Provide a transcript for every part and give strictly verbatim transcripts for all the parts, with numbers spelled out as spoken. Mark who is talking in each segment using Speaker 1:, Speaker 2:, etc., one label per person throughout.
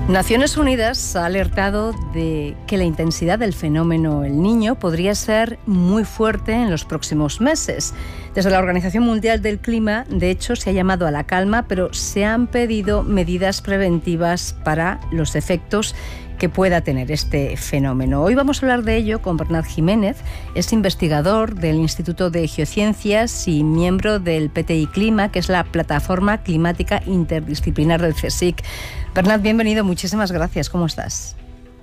Speaker 1: Naciones Unidas ha alertado de que la intensidad del fenómeno El Niño podría ser muy fuerte en los próximos meses. Desde la Organización Mundial del Clima, de hecho, se ha llamado a la calma, pero se han pedido medidas preventivas para los efectos que pueda tener este fenómeno. Hoy vamos a hablar de ello con Bernat Jiménez, es investigador del Instituto de Geociencias y miembro del P T I Clima, que es la plataforma climática interdisciplinar del CSIC. Bernat, bienvenido, muchísimas gracias. ¿Cómo estás?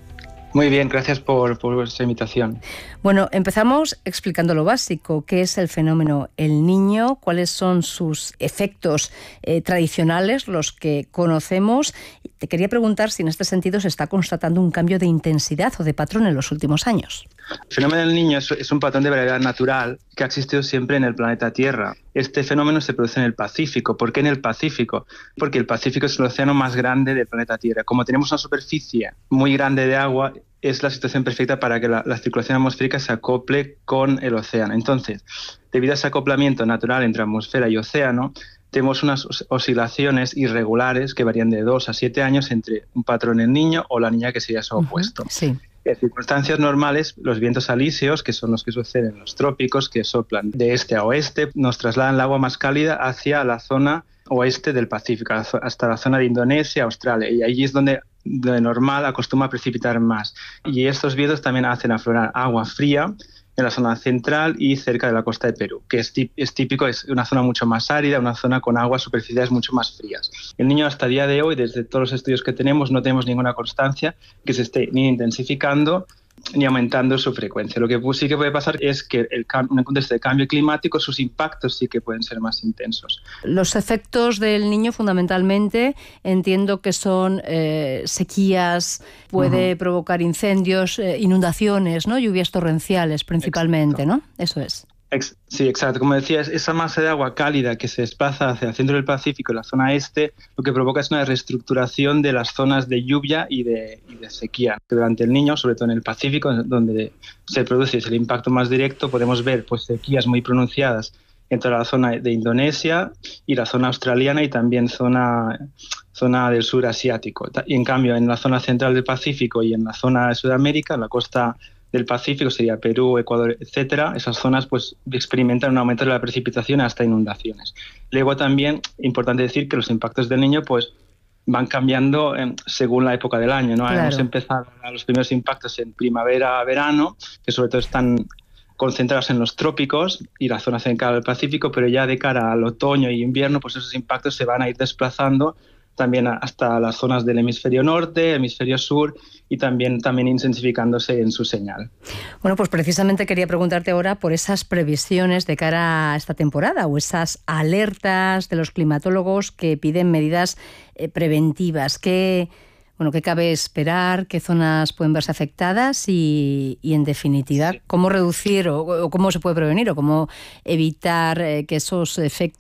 Speaker 2: Muy bien, gracias por, por vuestra invitación.
Speaker 1: Bueno, empezamos explicando lo básico. ¿Qué es el fenómeno El Niño? ¿Cuáles son sus efectos eh, tradicionales, los que conocemos? Te quería preguntar si en este sentido se está constatando un cambio de intensidad o de patrón en los últimos años.
Speaker 2: El fenómeno del Niño es, es un patrón de variabilidad natural que ha existido siempre en el planeta Tierra. Este fenómeno se produce en el Pacífico. ¿Por qué en el Pacífico? Porque el Pacífico es el océano más grande del planeta Tierra. Como tenemos una superficie muy grande de agua, es la situación perfecta para que la, la circulación atmosférica se acople con el océano. Entonces, debido a ese acoplamiento natural entre atmósfera y océano, tenemos unas oscilaciones irregulares que varían de dos a siete años entre un patrón El Niño o la Niña, que sería su opuesto.
Speaker 1: Uh-huh, sí.
Speaker 2: En circunstancias normales, los vientos alisios, que son los que suceden en los trópicos, que soplan de este a oeste, nos trasladan el agua más cálida hacia la zona oeste del Pacífico, hasta la zona de Indonesia, Australia, y allí es donde de normal acostumbra a precipitar más. Y estos vientos también hacen aflorar agua fría en la zona central y cerca de la costa de Perú, que es, es típico, es una zona mucho más árida, una zona con aguas superficiales mucho más frías. El Niño hasta el día de hoy, desde todos los estudios que tenemos, no tenemos ninguna constancia que se esté ni intensificando ni aumentando su frecuencia. Lo que sí que puede pasar es que el, en el contexto de cambio climático sus impactos sí que pueden ser más intensos.
Speaker 1: Los efectos del Niño fundamentalmente entiendo que son eh, sequías, puede uh-huh. provocar incendios, eh, inundaciones, ¿no? Lluvias torrenciales principalmente, Exacto. ¿no? Eso es.
Speaker 2: Ex- sí, exacto. Como decías, esa masa de agua cálida que se desplaza hacia el centro del Pacífico y la zona este, lo que provoca es una reestructuración de las zonas de lluvia y de, y de sequía. Durante el Niño, sobre todo en el Pacífico, donde se produce el impacto más directo, podemos ver pues, sequías muy pronunciadas entre la zona de Indonesia y la zona australiana y también zona, zona del sur asiático. Y en cambio, en la zona central del Pacífico y en la zona de Sudamérica, en la costa del Pacífico, sería Perú, Ecuador, etcétera, esas zonas pues experimentan un aumento de la precipitación hasta inundaciones. Luego también, importante decir que los impactos del Niño pues van cambiando eh, según la época del año, ¿no?
Speaker 1: Claro.
Speaker 2: Hemos empezado a los primeros impactos en primavera, verano, que sobre todo están concentrados en los trópicos y la zona central del Pacífico, pero ya de cara al otoño y invierno, pues esos impactos se van a ir desplazando también hasta las zonas del hemisferio norte, hemisferio sur y también, también intensificándose en su señal.
Speaker 1: Bueno, pues precisamente quería preguntarte ahora por esas previsiones de cara a esta temporada o esas alertas de los climatólogos que piden medidas eh, preventivas. ¿Qué, bueno, ¿Qué cabe esperar? ¿Qué zonas pueden verse afectadas? Y, y en definitiva, sí. ¿cómo reducir o, o cómo se puede prevenir o cómo evitar eh, que esos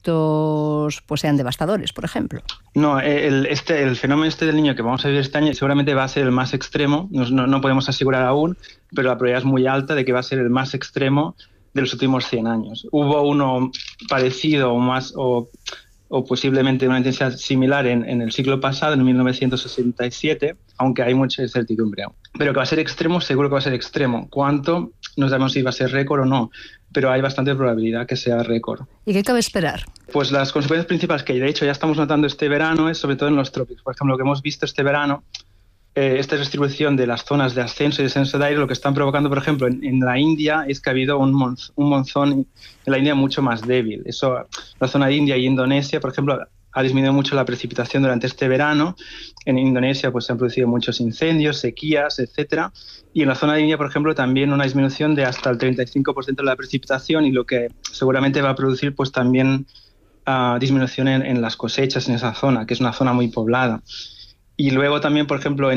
Speaker 1: efectos pues, sean devastadores, por ejemplo?
Speaker 2: No, el, este, el fenómeno este del Niño que vamos a vivir este año seguramente va a ser el más extremo, no, no, no podemos asegurar aún, pero la probabilidad es muy alta de que va a ser el más extremo de los últimos cien años. Hubo uno parecido o más o, o posiblemente una intensidad similar en, en el siglo pasado, en mil novecientos sesenta y siete, aunque hay mucha incertidumbre aún. Pero que va a ser extremo, seguro que va a ser extremo. ¿Cuánto? No sabemos si va a ser récord o no, pero hay bastante probabilidad que sea récord.
Speaker 1: ¿Y qué cabe esperar?
Speaker 2: Pues las consecuencias principales que de hecho ya estamos notando este verano es sobre todo en los trópicos. Por ejemplo, lo que hemos visto este verano, eh, esta distribución de las zonas de ascenso y descenso de aire, lo que están provocando, por ejemplo, en, en la India es que ha habido un, monz- un monzón en la India mucho más débil. Eso, la zona de India y Indonesia, por ejemplo, ha disminuido mucho la precipitación durante este verano. En Indonesia pues, se han producido muchos incendios, sequías, etcétera. Y en la zona de India, por ejemplo, también una disminución de hasta el treinta y cinco por ciento de la precipitación y lo que seguramente va a producir pues, también uh, disminución en, en las cosechas en esa zona, que es una zona muy poblada. Y luego también, por ejemplo, en